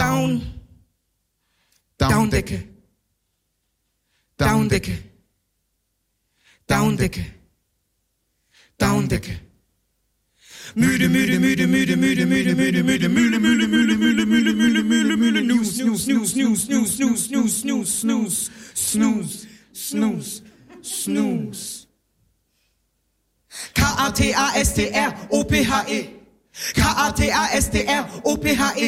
Downdecke. Downdecke. Downdecke. Downdecke. Müde, müde, müde, müde, müde, müde, müde, müde, müde, müde, müde, müde, müde, müde, müde, müde, News, News, News, News, News, News, News, News, News, Snooze, Snooze, Snooze. K-A-T-A-S-T-R-O-P-H-E. K-A-T-A-S-T-R-O-P-H-E.